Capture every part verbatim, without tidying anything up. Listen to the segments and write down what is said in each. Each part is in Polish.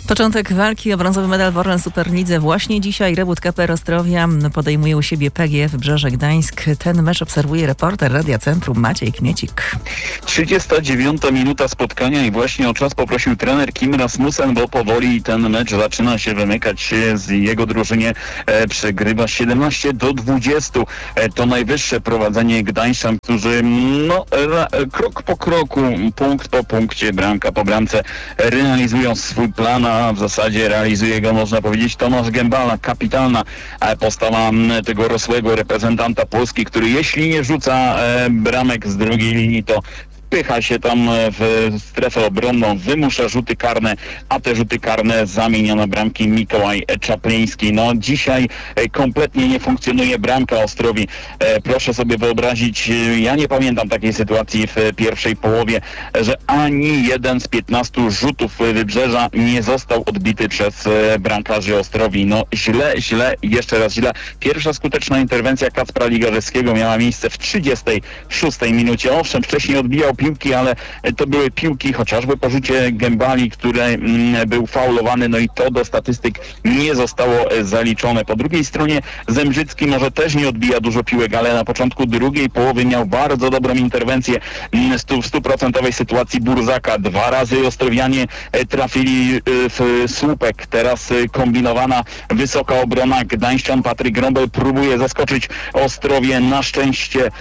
Początek walki o brązowy medal w Orlen Superlidze właśnie dzisiaj. Rebut K P R Ostrowia podejmuje u siebie P G F Wybrzeże Gdańsk. Ten mecz obserwuje reporter Radia Centrum Maciej Kmiecik. trzydziesta dziewiąta minuta spotkania i właśnie o czas poprosił trener Kim Rasmussen, bo powoli ten mecz zaczyna się wymykać z jego drużynie. E, przegrywa siedemnaście do dwudziestu. E, to najwyższe prowadzenie Gdańszczan, którzy no, ra, krok po kroku, punkt po punkcie, bramka po bramce realizują swój plan, a w zasadzie realizuje go, można powiedzieć, Tomasz Gębala. Kapitalna postawa tego rosłego reprezentanta Polski, który jeśli nie rzuca e, bramek z drugiej linii, to wpycha się tam w strefę obronną, wymusza rzuty karne, a te rzuty karne zamienia na bramki Mikołaj Czapliński. No dzisiaj kompletnie nie funkcjonuje bramka Ostrowi. E, proszę sobie wyobrazić, ja nie pamiętam takiej sytuacji w pierwszej połowie, że ani jeden z piętnastu rzutów Wybrzeża nie został odbity przez bramkarzy Ostrowi. No źle, źle i jeszcze raz źle. Pierwsza skuteczna interwencja Kacpra Ligarzewskiego miała miejsce w trzydziestej szóstej minucie. Owszem, wcześniej odbijał piłki, ale to były piłki chociażby po rzucie Gębali, który mm, był faulowany, no i to do statystyk nie zostało zaliczone. Po drugiej stronie Zembrzycki może też nie odbija dużo piłek, ale na początku drugiej połowy miał bardzo dobrą interwencję w stuprocentowej sytuacji Burzaka. Dwa razy Ostrowianie trafili w słupek. Teraz kombinowana wysoka obrona Gdańszczan. Patryk Grąbel próbuje zaskoczyć Ostrowie. Na szczęście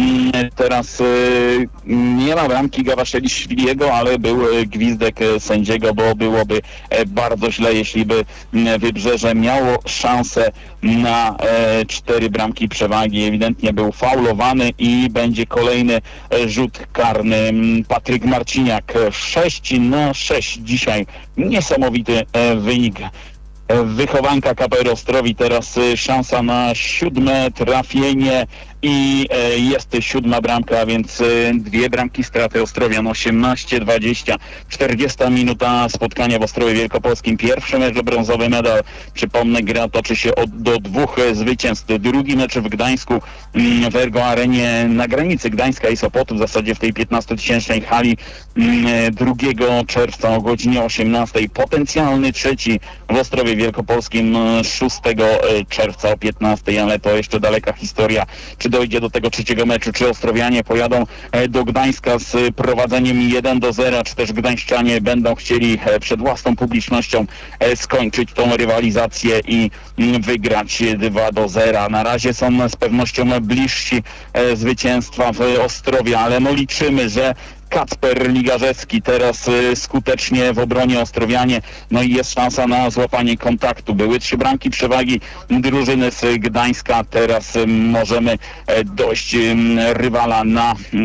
teraz nie ma bramki Gawaszeli-Szwiliego, ale był gwizdek sędziego, bo byłoby bardzo źle, jeśli by Wybrzeże miało szansę na cztery bramki przewagi. Ewidentnie był faulowany i będzie kolejny rzut karny. Patryk Marciniak sześć na sześć dzisiaj. Niesamowity wynik. Wychowanka K P R Ostrowi, teraz szansa na siódme trafienie i jest siódma bramka, a więc dwie bramki straty Ostrowian. osiemnaście dwadzieścia, czterdziesta minuta spotkania w Ostrowie Wielkopolskim. Pierwszy mecz o brązowy medal. Przypomnę, gra toczy się od, do dwóch zwycięstw. Drugi mecz w Gdańsku, w Ergo Arenie na granicy Gdańska i Sopotu, w zasadzie w tej piętnastotysięcznej hali, drugiego czerwca o godzinie osiemnastej. Potencjalny trzeci w Ostrowie Wielkopolskim szóstego czerwca o piętnastej, ale to jeszcze daleka historia. Czy dojdzie do tego trzeciego meczu, czy Ostrowianie pojadą do Gdańska z prowadzeniem jeden do zera, czy też Gdańszczanie będą chcieli przed własną publicznością skończyć tą rywalizację i wygrać dwa do zera. Na razie są z pewnością bliżsi zwycięstwa w Ostrowie, ale no liczymy, że Kacper Ligarzewski teraz y, skutecznie w obronie Ostrowianie, no i jest szansa na złapanie kontaktu. Były trzy bramki przewagi drużyny z Gdańska, teraz y, możemy y, dojść y, rywala na y,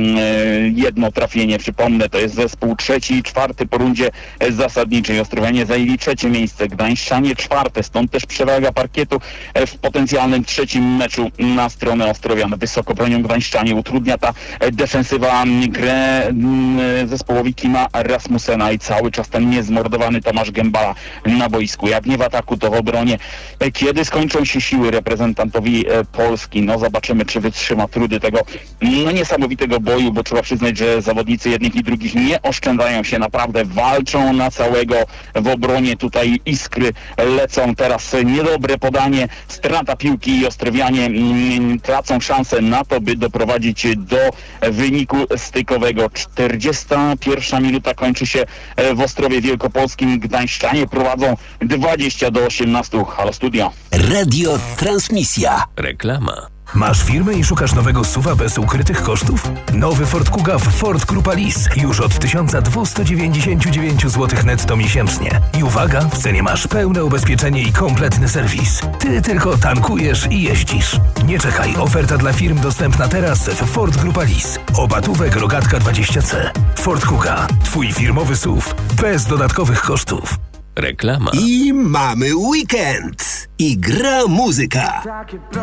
jedno trafienie. Przypomnę, to jest zespół trzeci i czwarty po rundzie y, zasadniczej. Ostrowianie zajęli trzecie miejsce, Gdańszczanie czwarte, stąd też przewaga parkietu y, w potencjalnym trzecim meczu na stronę Ostrowian. Wysoko bronią Gdańszczanie, utrudnia ta y, defensywa y, grę y, zespołowi Kima Rasmussena i cały czas ten niezmordowany Tomasz Gębala na boisku. Jak nie w ataku, to w obronie. Kiedy skończą się siły reprezentantowi Polski? No zobaczymy, czy wytrzyma trudy tego no, niesamowitego boju, bo trzeba przyznać, że zawodnicy jednych i drugich nie oszczędzają się, naprawdę walczą na całego w obronie. Tutaj iskry lecą. Teraz niedobre podanie, strata piłki i Ostrowianie mm, tracą szansę na to, by doprowadzić do wyniku stykowego. czterdziesta pierwsza minuta kończy się w Ostrowie Wielkopolskim. Gdańszczanie prowadzą dwadzieścia do osiemnastu. Halo Studio. Radio Transmisja. Reklama. Masz firmę i szukasz nowego suwa bez ukrytych kosztów? Nowy Ford Kuga w Ford Grupa Lease już od tysiąc dwieście dziewięćdziesiąt dziewięć złotych netto miesięcznie. I uwaga, w cenie masz pełne ubezpieczenie i kompletny serwis. Ty tylko tankujesz i jeździsz. Nie czekaj, oferta dla firm dostępna teraz w Ford Grupa Lease. Obatówek Rogatka dwadzieścia C. Ford Kuga, twój firmowy suw bez dodatkowych kosztów. Reklama. I mamy weekend. I gra muzyka.